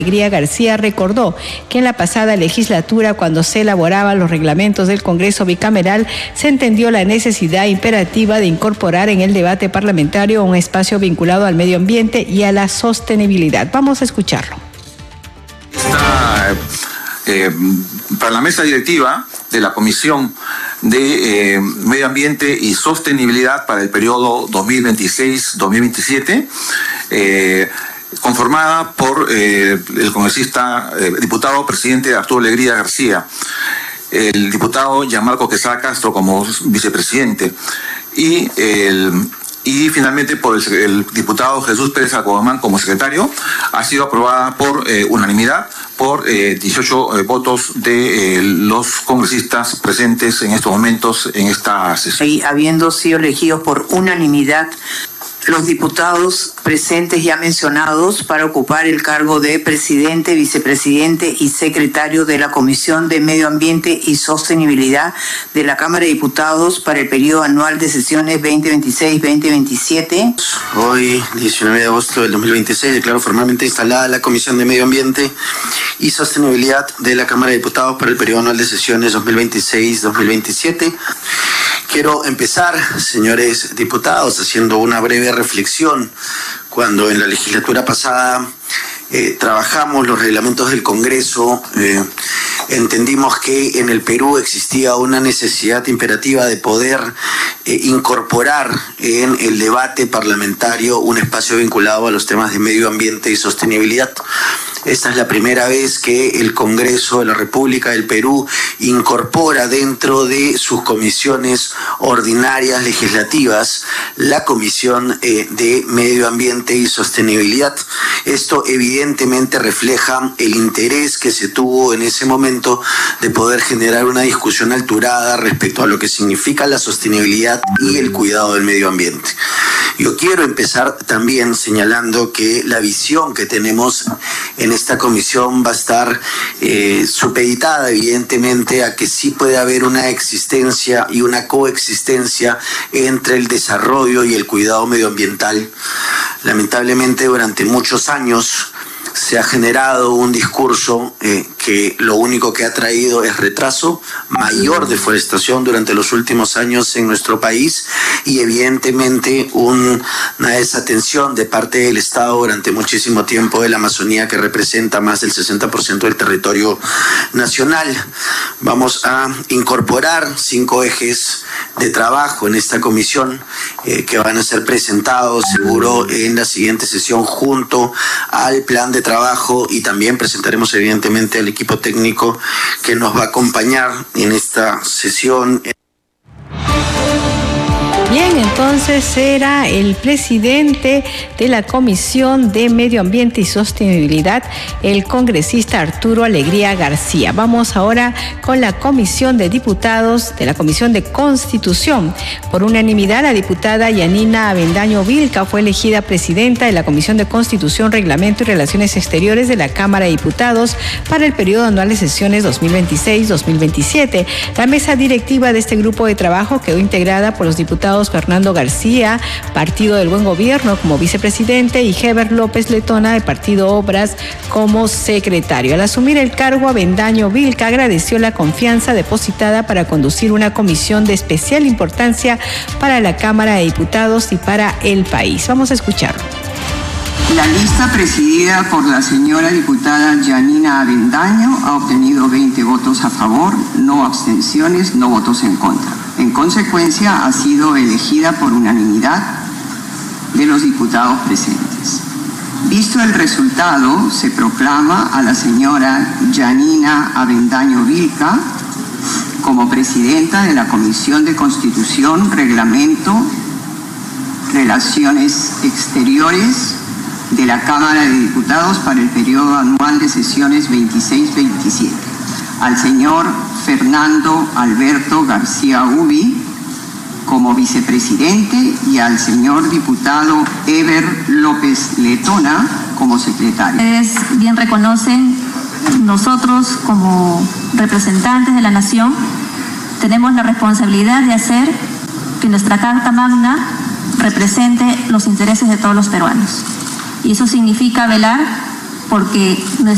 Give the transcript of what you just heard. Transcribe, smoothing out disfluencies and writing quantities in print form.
Alegría García recordó que en la pasada legislatura, cuando se elaboraban los reglamentos del Congreso bicameral, se entendió la necesidad imperativa de incorporar en el debate parlamentario un espacio vinculado al medio ambiente y a la sostenibilidad. Vamos a escucharlo. Para la mesa directiva de la Comisión de Medio Ambiente y Sostenibilidad para el periodo 2026-2027, conformada por el congresista, diputado presidente Arturo Alegría García, el diputado Gianmarco Quesada Castro como vicepresidente y finalmente por el diputado Jesús Pérez Acobamán como secretario, ha sido aprobada por unanimidad por 18 votos de los congresistas presentes en estos momentos en esta sesión. Y habiendo sido elegidos por unanimidad los diputados presentes ya mencionados para ocupar el cargo de presidente, vicepresidente y secretario de la Comisión de Medio Ambiente y Sostenibilidad de la Cámara de Diputados para el periodo anual de sesiones 2026-2027. Hoy, 19 de agosto del 2026, declaro formalmente instalada la Comisión de Medio Ambiente y Sostenibilidad de la Cámara de Diputados para el periodo anual de sesiones 2026-2027. Quiero empezar, señores diputados, haciendo una breve reflexión. Cuando en la legislatura pasada trabajamos los reglamentos del Congreso, entendimos que en el Perú existía una necesidad imperativa de poder incorporar en el debate parlamentario un espacio vinculado a los temas de medio ambiente y sostenibilidad. Esta es la primera vez que el Congreso de la República del Perú incorpora dentro de sus comisiones ordinarias legislativas la Comisión de Medio Ambiente y Sostenibilidad. Esto evidentemente refleja el interés que se tuvo en ese momento de poder generar una discusión alturada respecto a lo que significa la sostenibilidad y el cuidado del medio ambiente. Yo quiero empezar también señalando que la visión que tenemos en esta comisión va a estar supeditada evidentemente a que sí puede haber una existencia y una coexistencia entre el desarrollo y el cuidado medioambiental. Lamentablemente durante muchos años se ha generado un discurso que lo único que ha traído es retraso, mayor deforestación durante los últimos años en nuestro país y evidentemente una desatención de parte del Estado durante muchísimo tiempo de la Amazonía, que representa más del 60% del territorio nacional. Vamos a incorporar 5 ejes de trabajo en esta comisión que van a ser presentados seguro en la siguiente sesión junto al plan de trabajo, y también presentaremos evidentemente al equipo técnico que nos va a acompañar en esta sesión. Bien, entonces era el presidente de la Comisión de Medio Ambiente y Sostenibilidad, el congresista Arturo Alegría García. Vamos ahora con la Comisión de Diputados de la Comisión de Constitución. Por unanimidad, la diputada Yanina Avendaño Vilca fue elegida presidenta de la Comisión de Constitución, Reglamento y Relaciones Exteriores de la Cámara de Diputados para el periodo anual de sesiones 2026-2027. La mesa directiva de este grupo de trabajo quedó integrada por los diputados Fernando García, Partido del Buen Gobierno, como vicepresidente, y Heber López Letona, del Partido Obras, como secretario. Al asumir el cargo, Avendaño Vilca agradeció la confianza depositada para conducir una comisión de especial importancia para la Cámara de Diputados y para el país. Vamos a escucharlo. La lista presidida por la señora diputada Yanina Avendaño ha obtenido 20 votos a favor, no abstenciones, no votos en contra. En consecuencia, ha sido elegida por unanimidad de los diputados presentes. Visto el resultado, se proclama a la señora Yanina Avendaño Vilca como presidenta de la Comisión de Constitución, Reglamento, Relaciones Exteriores de la Cámara de Diputados para el periodo anual de sesiones 26-27. Al señor Fernando Alberto García Ubi como vicepresidente y al señor diputado Heber López Letona como secretario. Ustedes bien reconocen, nosotros como representantes de la nación tenemos la responsabilidad de hacer que nuestra Carta Magna represente los intereses de todos los peruanos. Y eso significa velar porque